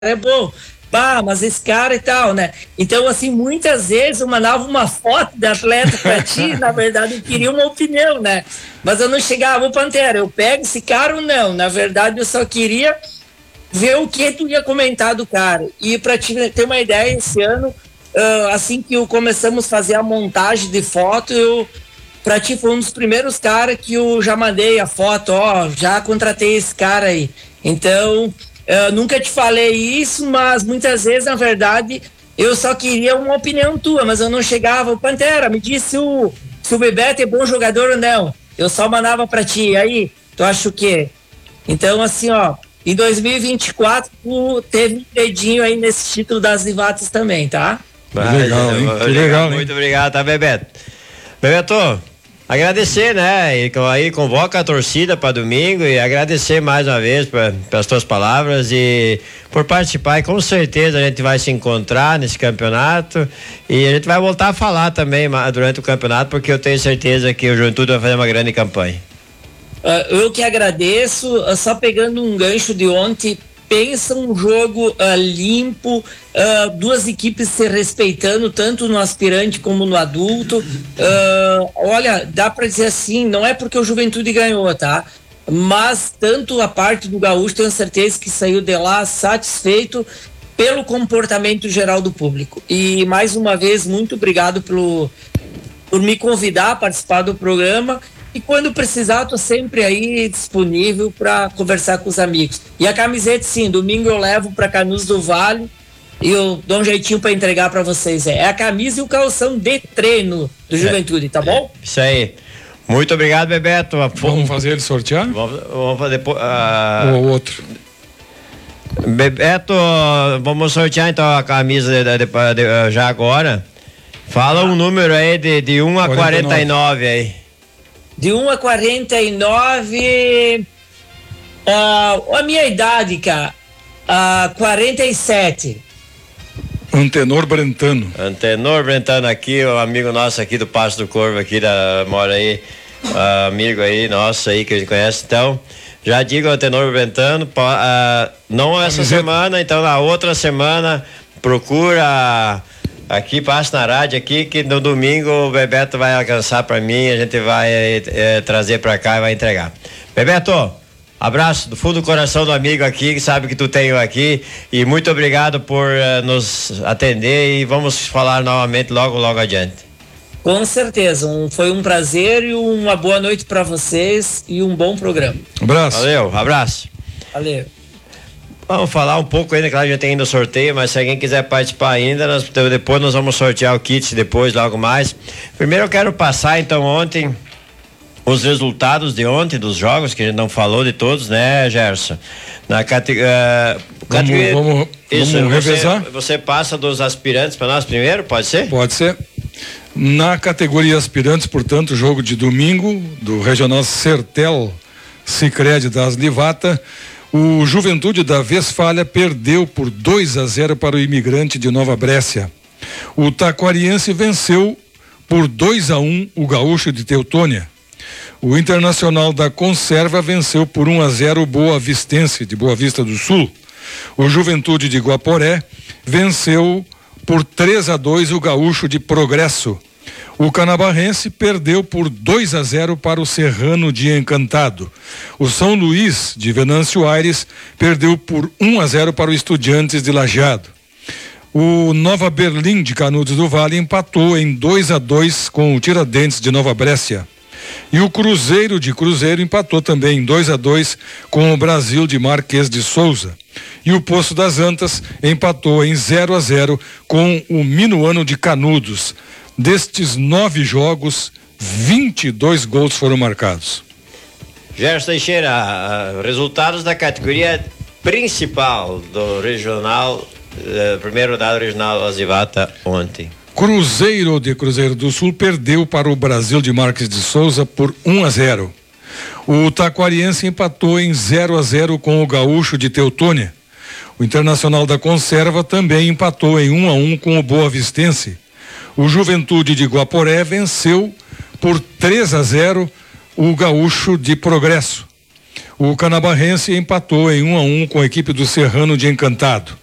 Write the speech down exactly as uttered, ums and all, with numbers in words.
é bom. Bah, mas esse cara e tal, né? Então, assim, muitas vezes eu mandava uma foto de atleta pra ti, na verdade eu queria uma opinião, né? Mas eu não chegava, ô Pantera, eu pego esse cara ou não? Na verdade eu só queria ver o que tu ia comentar do cara. E pra te ter uma ideia, esse ano, uh, assim que eu começamos a fazer a montagem de foto, eu, pra ti foi um dos primeiros caras que eu já mandei a foto, ó, já contratei esse cara aí. Então... Eu nunca te falei isso, mas muitas vezes, na verdade, eu só queria uma opinião tua, mas eu não chegava. Pantera, me disse o, se o Bebeto é bom jogador ou não. Eu só mandava pra ti. Aí, tu acha o quê? Então, assim, ó, em dois mil e vinte e quatro, tu teve um dedinho aí nesse título das Livatas também, tá? Vai, legal, hein? Que legal, hein? Muito obrigado, tá, Bebeto? Bebeto, agradecer, né? E aí convoca a torcida para domingo e agradecer mais uma vez pra, pelas tuas palavras e por participar. E com certeza a gente vai se encontrar nesse campeonato e a gente vai voltar a falar também durante o campeonato, porque eu tenho certeza que o Juventude vai fazer uma grande campanha. Uh, eu que agradeço, uh, só pegando um gancho de ontem, pensa um jogo uh, limpo, uh, duas equipes se respeitando, tanto no aspirante como no adulto. Uh, olha, dá para dizer assim, não é porque o Juventude ganhou, tá? Mas tanto a parte do Gaúcho, tenho certeza que saiu de lá satisfeito pelo comportamento geral do público. E mais uma vez, muito obrigado pelo, por me convidar a participar do programa. E quando precisar, tô sempre aí disponível para conversar com os amigos. E a camiseta, sim, domingo eu levo para Canudos do Vale e eu dou um jeitinho para entregar para vocês. É a camisa e o calção de treino do Juventude, tá bom? É, isso aí. Muito obrigado, Bebeto. Vamos fazer ele sortear? Vamos, vamos fazer. Uh... Ou outro. Bebeto, vamos sortear então a camisa de, de, de, de, já agora. Fala um número aí de, de um a quarenta e nove aí. De um a quarenta e nove, uh, a minha idade, cara, uh, quarenta e sete. Antenor Brentano. Antenor Brentano aqui, o amigo nosso aqui do Passo do Corvo, aqui da, mora aí, uh, amigo aí nosso aí que a gente conhece. Então, já digo, Antenor Brentano, uh, não essa Camiseta. semana, então na outra semana, procura... Aqui, passa na rádio aqui, que no domingo o Bebeto vai alcançar para mim, a gente vai é, trazer para cá e vai entregar. Bebeto, abraço do fundo do coração do amigo aqui, que sabe que tu tem eu aqui, e muito obrigado por uh, nos atender e vamos falar novamente logo, logo adiante. Com certeza, um, foi um prazer e uma boa noite para vocês e um bom programa. Abraço. Valeu, abraço. Valeu. Vamos falar um pouco ainda, claro, já tem ainda o sorteio, mas se alguém quiser participar ainda, nós, depois nós vamos sortear o kit depois, logo mais. Primeiro eu quero passar então ontem os resultados de ontem dos jogos, que a gente não falou de todos, né, Gerson? Na categoria... Uh, categoria vamos, vamos, isso, vamos você, revezar? Você passa dos aspirantes para nós primeiro, pode ser? Pode ser. Na categoria aspirantes, portanto, jogo de domingo do Regional Sertel Sicredi das Livata, o Juventude da Westfália perdeu por dois a zero para o Imigrante de Nova Brécia. O Taquariense venceu por dois a um o Gaúcho de Teutônia. O Internacional da Conserva venceu por um a zero o Boa Vistense de Boa Vista do Sul. O Juventude de Guaporé venceu por três a dois o Gaúcho de Progresso. O Canabarrense perdeu por dois a zero para o Serrano de Encantado. O São Luís de Venâncio Aires perdeu por um a zero para o Estudiantes de Lajeado. O Nova Berlim de Canudos do Vale empatou em dois a dois com o Tiradentes de Nova Brécia. E o Cruzeiro de Cruzeiro empatou também em dois a dois com o Brasil de Marquês de Souza. E o Poço das Antas empatou em zero a zero com o Minuano de Canudos. Destes nove jogos, vinte e dois gols foram marcados. Gerson Teixeira, resultados da categoria principal do regional, eh, primeiro dado regional Azivata ontem. Cruzeiro de Cruzeiro do Sul perdeu para o Brasil de Marques de Souza por um a zero. O Taquariense empatou em zero a zero com o Gaúcho de Teutônia. O Internacional da Conserva também empatou em um a um com o Boa Vistense. O Juventude de Guaporé venceu por três a zero o Gaúcho de Progresso. O Canabarrense empatou em um a um com a equipe do Serrano de Encantado.